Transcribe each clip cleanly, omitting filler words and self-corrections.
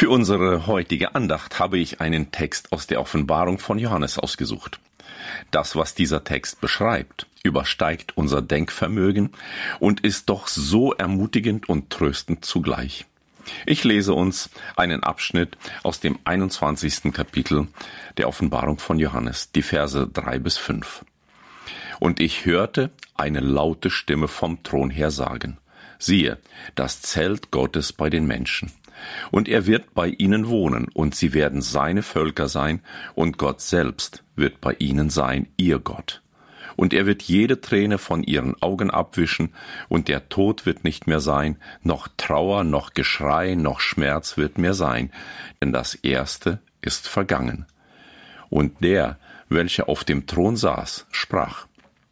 Für unsere heutige Andacht habe ich einen Text aus der Offenbarung von Johannes ausgesucht. Das, was dieser Text beschreibt, übersteigt unser Denkvermögen und ist doch so ermutigend und tröstend zugleich. Ich lese uns einen Abschnitt aus dem 21. Kapitel der Offenbarung von Johannes, die Verse 3-5. Und ich hörte eine laute Stimme vom Thron her sagen: Siehe, das Zelt Gottes bei den Menschen. Und er wird bei ihnen wohnen, und sie werden seine Völker sein, und Gott selbst wird bei ihnen sein, ihr Gott. Und er wird jede Träne von ihren Augen abwischen, und der Tod wird nicht mehr sein, noch Trauer, noch Geschrei, noch Schmerz wird mehr sein, denn das Erste ist vergangen. Und der, welcher auf dem Thron saß, sprach: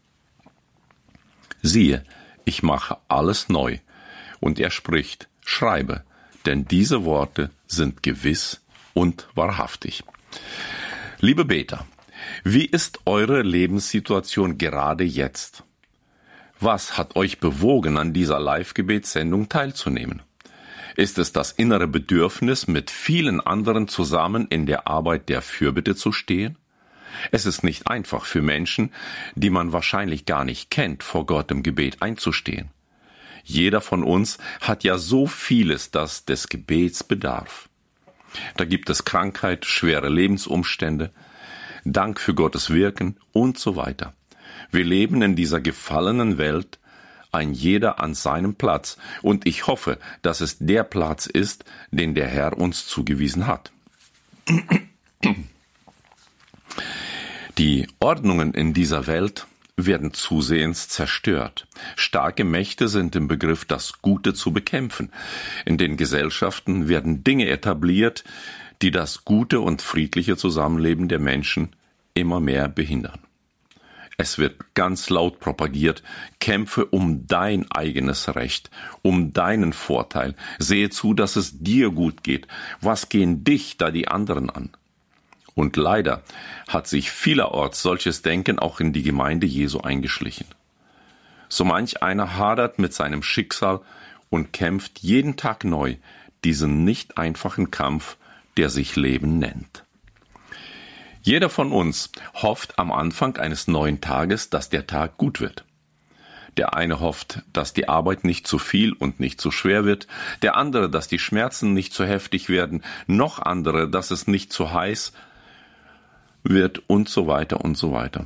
Siehe, ich mache alles neu. Und er spricht: Schreibe, denn diese Worte sind gewiss und wahrhaftig. Liebe Beter, wie ist eure Lebenssituation gerade jetzt? Was hat euch bewogen, an dieser Live-Gebetssendung teilzunehmen? Ist es das innere Bedürfnis, mit vielen anderen zusammen in der Arbeit der Fürbitte zu stehen? Es ist nicht einfach für Menschen, die man wahrscheinlich gar nicht kennt, vor Gott im Gebet einzustehen. Jeder von uns hat ja so vieles, das des Gebets bedarf. Da gibt es Krankheit, schwere Lebensumstände, Dank für Gottes Wirken und so weiter. Wir leben in dieser gefallenen Welt, ein jeder an seinem Platz, und ich hoffe, dass es der Platz ist, den der Herr uns zugewiesen hat. Die Ordnungen in dieser Welt werden zusehends zerstört. Starke Mächte sind im Begriff, das Gute zu bekämpfen. In den Gesellschaften werden Dinge etabliert, die das gute und friedliche Zusammenleben der Menschen immer mehr behindern. Es wird ganz laut propagiert: Kämpfe um dein eigenes Recht, um deinen Vorteil. Sehe zu, dass es dir gut geht. Was gehen dich da die anderen an? Und leider hat sich vielerorts solches Denken auch in die Gemeinde Jesu eingeschlichen. So manch einer hadert mit seinem Schicksal und kämpft jeden Tag neu diesen nicht einfachen Kampf, der sich Leben nennt. Jeder von uns hofft am Anfang eines neuen Tages, dass der Tag gut wird. Der eine hofft, dass die Arbeit nicht zu viel und nicht zu schwer wird, der andere, dass die Schmerzen nicht zu heftig werden, noch andere, dass es nicht zu heiß wird und so weiter und so weiter.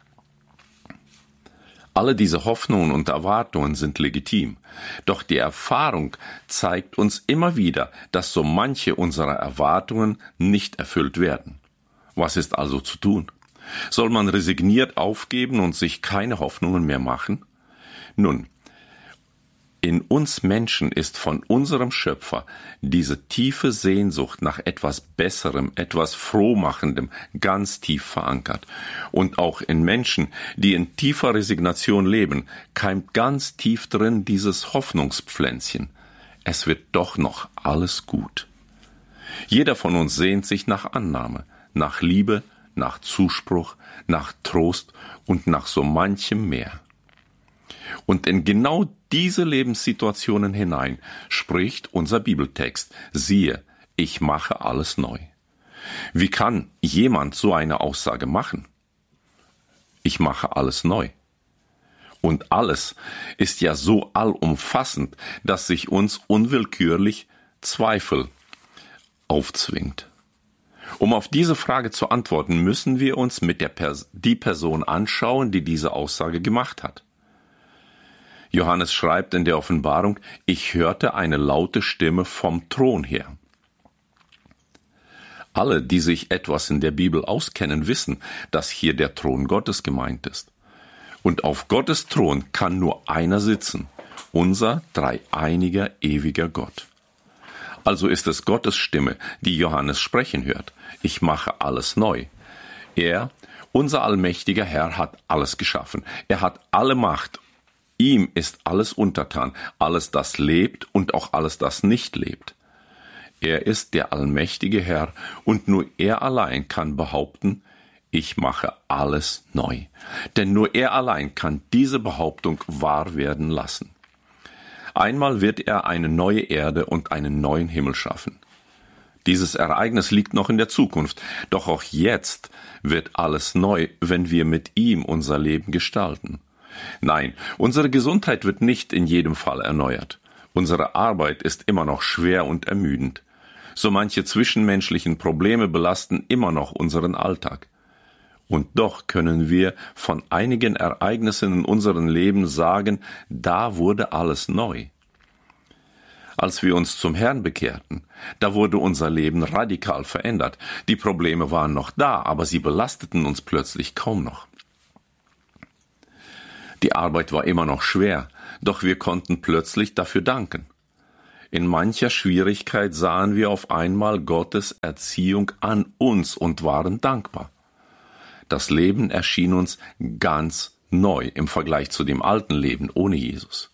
Alle diese Hoffnungen und Erwartungen sind legitim, doch die Erfahrung zeigt uns immer wieder, dass so manche unserer Erwartungen nicht erfüllt werden. Was ist also zu tun? Soll man resigniert aufgeben und sich keine Hoffnungen mehr machen? Nun, in uns Menschen ist von unserem Schöpfer diese tiefe Sehnsucht nach etwas Besserem, etwas Frohmachendem ganz tief verankert. Und auch in Menschen, die in tiefer Resignation leben, keimt ganz tief drin dieses Hoffnungspflänzchen: Es wird doch noch alles gut. Jeder von uns sehnt sich nach Annahme, nach Liebe, nach Zuspruch, nach Trost und nach so manchem mehr. Und in genau diese Lebenssituationen hinein spricht unser Bibeltext: Siehe, ich mache alles neu. Wie kann jemand so eine Aussage machen? Ich mache alles neu. Und alles ist ja so allumfassend, dass sich uns unwillkürlich Zweifel aufzwingt. Um auf diese Frage zu antworten, müssen wir uns mit die Person anschauen, die diese Aussage gemacht hat. Johannes schreibt in der Offenbarung: Ich hörte eine laute Stimme vom Thron her. Alle, die sich etwas in der Bibel auskennen, wissen, dass hier der Thron Gottes gemeint ist. Und auf Gottes Thron kann nur einer sitzen: unser dreieiniger, ewiger Gott. Also ist es Gottes Stimme, die Johannes sprechen hört: Ich mache alles neu. Er, unser allmächtiger Herr, hat alles geschaffen. Er hat alle Macht. Ihm ist alles untertan, alles, das lebt und auch alles, das nicht lebt. Er ist der allmächtige Herr, und nur er allein kann behaupten: Ich mache alles neu. Denn nur er allein kann diese Behauptung wahr werden lassen. Einmal wird er eine neue Erde und einen neuen Himmel schaffen. Dieses Ereignis liegt noch in der Zukunft, doch auch jetzt wird alles neu, wenn wir mit ihm unser Leben gestalten. Nein, unsere Gesundheit wird nicht in jedem Fall erneuert. Unsere Arbeit ist immer noch schwer und ermüdend. So manche zwischenmenschlichen Probleme belasten immer noch unseren Alltag. Und doch können wir von einigen Ereignissen in unserem Leben sagen, da wurde alles neu. Als wir uns zum Herrn bekehrten, da wurde unser Leben radikal verändert. Die Probleme waren noch da, aber sie belasteten uns plötzlich kaum noch. Die Arbeit war immer noch schwer, doch wir konnten plötzlich dafür danken. In mancher Schwierigkeit sahen wir auf einmal Gottes Erziehung an uns und waren dankbar. Das Leben erschien uns ganz neu im Vergleich zu dem alten Leben ohne Jesus.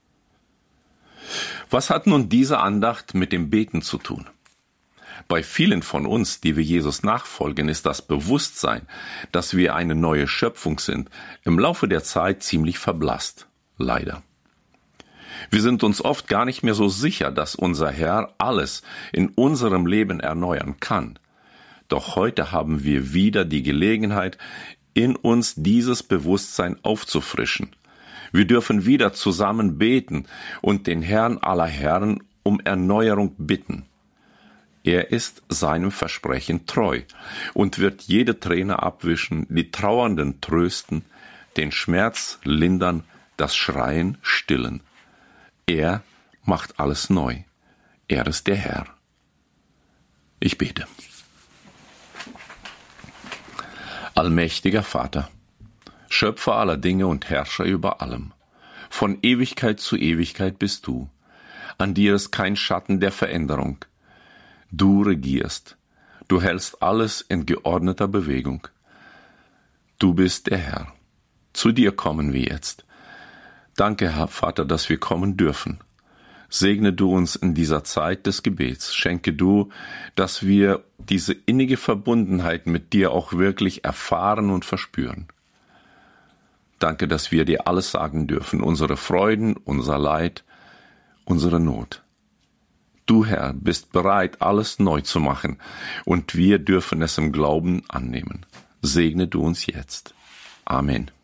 Was hat nun diese Andacht mit dem Beten zu tun? Bei vielen von uns, die wir Jesus nachfolgen, ist das Bewusstsein, dass wir eine neue Schöpfung sind, im Laufe der Zeit ziemlich verblasst. Leider. Wir sind uns oft gar nicht mehr so sicher, dass unser Herr alles in unserem Leben erneuern kann. Doch heute haben wir wieder die Gelegenheit, in uns dieses Bewusstsein aufzufrischen. Wir dürfen wieder zusammen beten und den Herrn aller Herren um Erneuerung bitten. Er ist seinem Versprechen treu und wird jede Träne abwischen, die Trauernden trösten, den Schmerz lindern, das Schreien stillen. Er macht alles neu. Er ist der Herr. Ich bete. Allmächtiger Vater, Schöpfer aller Dinge und Herrscher über allem. Von Ewigkeit zu Ewigkeit bist du. An dir ist kein Schatten der Veränderung. Du regierst. Du hältst alles in geordneter Bewegung. Du bist der Herr. Zu dir kommen wir jetzt. Danke, Herr Vater, dass wir kommen dürfen. Segne du uns in dieser Zeit des Gebets. Schenke du, dass wir diese innige Verbundenheit mit dir auch wirklich erfahren und verspüren. Danke, dass wir dir alles sagen dürfen, unsere Freuden, unser Leid, unsere Not. Du, Herr, bist bereit, alles neu zu machen, und wir dürfen es im Glauben annehmen. Segne du uns jetzt. Amen.